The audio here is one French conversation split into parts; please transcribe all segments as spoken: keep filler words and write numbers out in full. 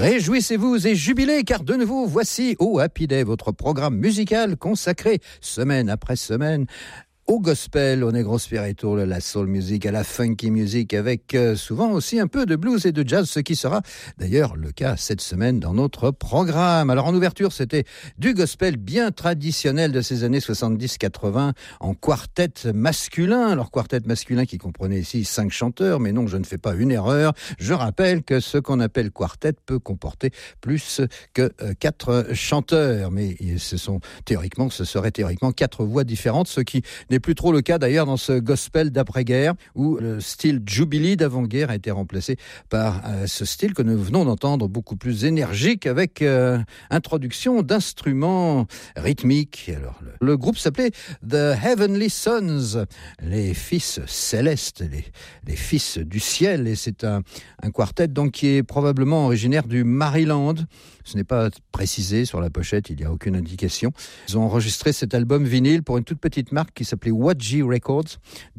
Réjouissez-vous et jubilez car de nouveau voici au Happy Day, votre programme musical consacré semaine après semaine au gospel, au negro spiritual, à la soul music, à la funky music, avec euh, souvent aussi un peu de blues et de jazz, ce qui sera d'ailleurs le cas cette semaine dans notre programme. Alors en ouverture, c'était du gospel bien traditionnel de ces années soixante-dix quatre-vingts en quartet masculin. Alors quartet masculin qui comprenait ici cinq chanteurs, mais non, je ne fais pas une erreur. Je rappelle que ce qu'on appelle quartet peut comporter plus que euh, quatre chanteurs, mais ce sont théoriquement, ce serait théoriquement quatre voix différentes, ce qui n'est plus trop le cas d'ailleurs dans ce gospel d'après-guerre où le style Jubilee d'avant-guerre a été remplacé par euh, ce style que nous venons d'entendre, beaucoup plus énergique avec euh, introduction d'instruments rythmiques. Alors, le, le groupe s'appelait The Heavenly Sons, les fils célestes, les, les fils du ciel, et c'est un, un quartet donc qui est probablement originaire du Maryland. Ce n'est pas précisé sur la pochette, il n'y a aucune indication. Ils ont enregistré cet album vinyle pour une toute petite marque qui s'appelait W A J Records,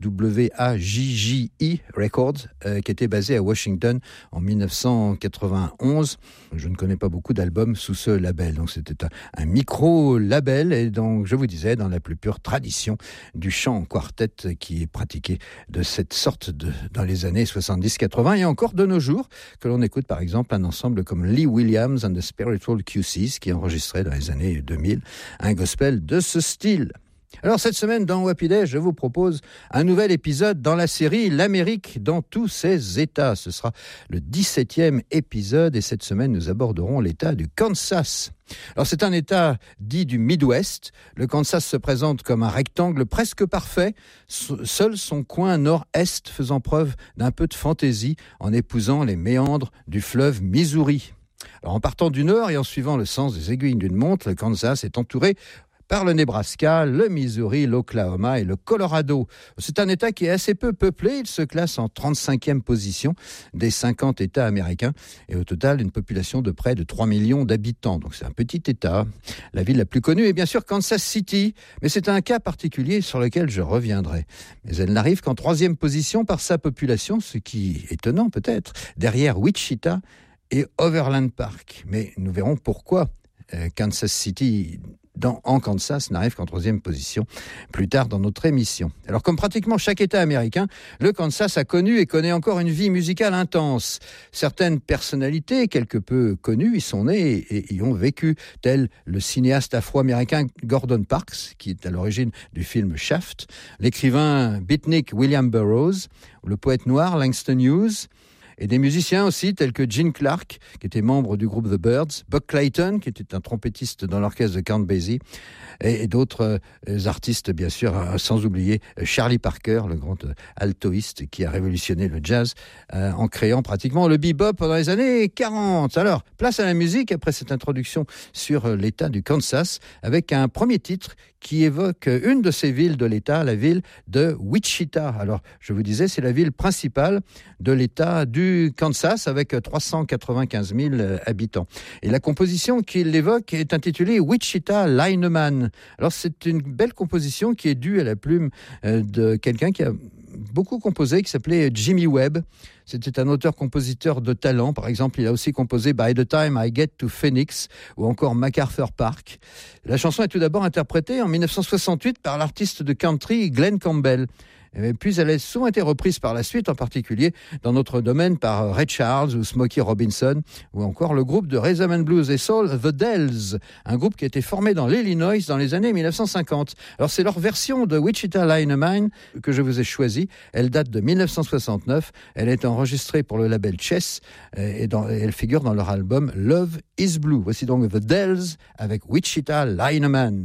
W A J J I Records, euh, qui était basée à Washington en dix-neuf cent quatre-vingt-onze. Je ne connais pas beaucoup d'albums sous ce label, donc c'était un, un micro-label, et donc je vous disais, dans la plus pure tradition du chant en quartet qui est pratiqué de cette sorte de, dans les années soixante-dix quatre-vingts, et encore de nos jours, que l'on écoute par exemple un ensemble comme Lee Williams and the Spiritual Q Cs qui enregistrait dans les années deux mille un gospel de ce style. Alors cette semaine dans Happy Day, je vous propose un nouvel épisode dans la série L'Amérique dans tous ses États. Ce sera le dix-septième épisode et cette semaine nous aborderons l'État du Kansas. Alors c'est un État dit du Midwest. Le Kansas se présente comme un rectangle presque parfait, seul son coin nord-est faisant preuve d'un peu de fantaisie en épousant les méandres du fleuve Missouri. Alors, en partant du nord et en suivant le sens des aiguilles d'une montre, le Kansas est entouré par le Nebraska, le Missouri, l'Oklahoma et le Colorado. C'est un État qui est assez peu peuplé. Il se classe en trente-cinquième position des cinquante États américains et au total une population de près de trois millions d'habitants. Donc c'est un petit État. La ville la plus connue est bien sûr Kansas City, mais c'est un cas particulier sur lequel je reviendrai. Mais elle n'arrive qu'en troisième position par sa population, ce qui est étonnant peut-être, derrière Wichita et Overland Park. Mais nous verrons pourquoi euh, Kansas City, dans, en Kansas, n'arrive qu'en troisième position plus tard dans notre émission. Alors, comme pratiquement chaque État américain, le Kansas a connu et connaît encore une vie musicale intense. Certaines personnalités, quelque peu connues, y sont nées et y ont vécu, tels le cinéaste afro-américain Gordon Parks, qui est à l'origine du film Shaft, l'écrivain beatnik William Burroughs, le poète noir Langston Hughes, et des musiciens aussi tels que Gene Clark, qui était membre du groupe The Byrds, Buck Clayton, qui était un trompettiste dans l'orchestre de Count Basie, et, et d'autres euh, artistes, bien sûr, euh, sans oublier euh, Charlie Parker, le grand euh, altoïste qui a révolutionné le jazz euh, en créant pratiquement le bebop pendant les années quarante. Alors, place à la musique après cette introduction sur euh, l'État du Kansas, avec un premier titre qui évoque une de ces villes de l'État, la ville de Wichita. Alors, je vous disais, c'est la ville principale de l'État du Kansas, avec trois cent quatre-vingt-quinze mille habitants. Et la composition qu'il évoque est intitulée Wichita Lineman. Alors, c'est une belle composition qui est due à la plume de quelqu'un qui a beaucoup composé, qui s'appelait Jimmy Webb. C'était un auteur-compositeur de talent. Par exemple, il a aussi composé By the Time I Get to Phoenix ou encore MacArthur Park. La chanson est tout d'abord interprétée en dix-neuf cent soixante-huit par l'artiste de country Glenn Campbell. Et puis elle a souvent été reprise par la suite, en particulier dans notre domaine par Ray Charles ou Smokey Robinson, ou encore le groupe de rhythm and blues et soul The Dells, un groupe qui a été formé dans l'Illinois dans les années dix-neuf cent cinquante. Alors c'est leur version de Wichita Lineman que je vous ai choisie. Elle date de dix-neuf cent soixante-neuf. Elle est enregistrée pour le label Chess et, dans, et elle figure dans leur album Love is Blue. Voici donc The Dells avec Wichita Lineman.